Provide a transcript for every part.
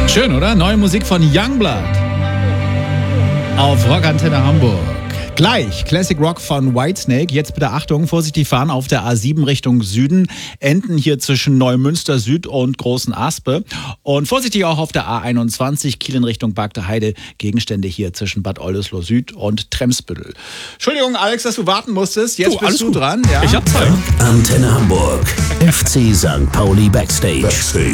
Schön, oder? Neue Musik von Youngblood auf Rockantenne Hamburg. Gleich Classic Rock von Whitesnake. Jetzt bitte Achtung, vorsichtig fahren auf der A7 Richtung Süden. Enden hier zwischen Neumünster Süd und Großen Aspe. Und vorsichtig auch auf der A21 Kiel in Richtung Bagde Heide. Gegenstände hier zwischen Bad Oldesloe Süd und Tremsbüttel. Entschuldigung, Alex, dass du warten musstest. Jetzt bist du dran. Ja? Ich hab Zeit. Antenne Hamburg. FC St. Pauli Backstage.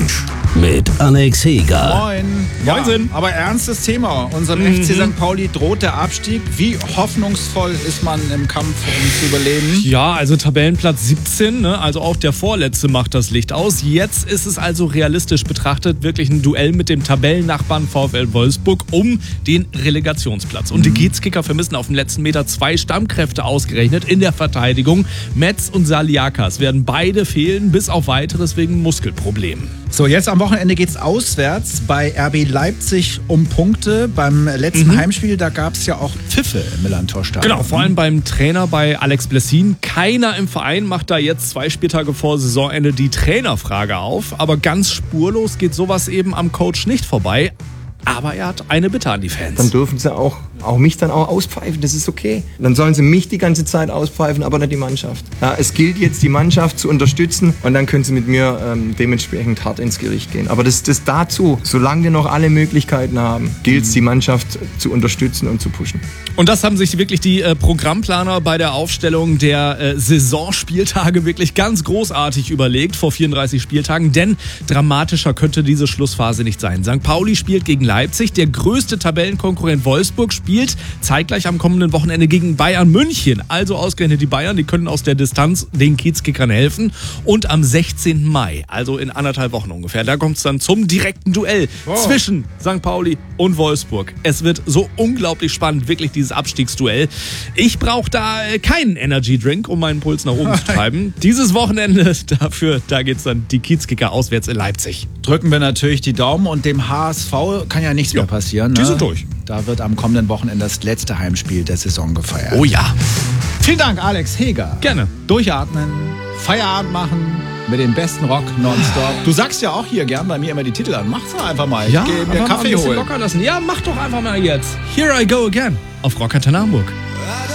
Mit Alex Heger. Moin. Moinsen. Aber ernstes Thema. Unserem FC St. Pauli droht der Abstieg. Wie hoffnungsvoll ist man im Kampf, um zu überleben? Ja, also Tabellenplatz 17, ne? Also auch der Vorletzte macht das Licht aus. Jetzt ist es also realistisch betrachtet wirklich ein Duell mit dem Tabellennachbarn VfL Wolfsburg um den Relegationsplatz. Und die Kiezkicker vermissen auf dem letzten Meter 2 Stammkräfte ausgerechnet in der Verteidigung. Metz und Saliakas werden beide fehlen, bis auf weiteres wegen Muskelproblemen. So, jetzt am Wochenende geht's auswärts bei RB Leipzig um Punkte. Beim letzten Heimspiel, da gab's ja auch Pfiffe im Millantor-Stadion. Genau, vor allem beim Trainer bei Alex Blessin. Keiner im Verein macht da jetzt 2 Spieltage vor Saisonende die Trainerfrage auf. Aber ganz spurlos geht sowas eben am Coach nicht vorbei. Aber er hat eine Bitte an die Fans. Dann dürfen sie auch mich dann auch auspfeifen, das ist okay. Dann sollen sie mich die ganze Zeit auspfeifen, aber nicht die Mannschaft. Ja, es gilt jetzt, die Mannschaft zu unterstützen und dann können sie mit mir dementsprechend hart ins Gericht gehen. Aber das dazu, solange wir noch alle Möglichkeiten haben, gilt es, die Mannschaft zu unterstützen und zu pushen. Und das haben sich wirklich die Programmplaner bei der Aufstellung der Saisonspieltage wirklich ganz großartig überlegt vor 34 Spieltagen, denn dramatischer könnte diese Schlussphase nicht sein. St. Pauli spielt gegen Leipzig, der größte Tabellenkonkurrent Wolfsburg spielt zeitgleich am kommenden Wochenende gegen Bayern München. Also ausgerechnet die Bayern, die können aus der Distanz den Kiezkickern helfen. Und am 16. Mai, also in 1,5 Wochen ungefähr, da kommt es dann zum direkten Duell zwischen St. Pauli und Wolfsburg. Es wird so unglaublich spannend, wirklich dieses Abstiegsduell. Ich brauche da keinen Energy Drink, um meinen Puls nach oben zu treiben. Dieses Wochenende, da geht's dann die Kiezkicker auswärts in Leipzig. Drücken wir natürlich die Daumen und dem HSV kann ja nichts mehr passieren. Die Ne? sind durch. Da wird am kommenden Wochenende das letzte Heimspiel der Saison gefeiert. Oh ja. Vielen Dank, Alex Heger. Gerne. Durchatmen, Feierabend machen mit dem besten Rock nonstop. Du sagst ja auch hier gern bei mir immer die Titel an. Mach's doch einfach mal. Ich Ja, geh mir einfach mal Kaffee ein bisschen holen. locker lassen. Ja, mach doch einfach mal jetzt. Here I Go Again auf Rockantenne Hamburg.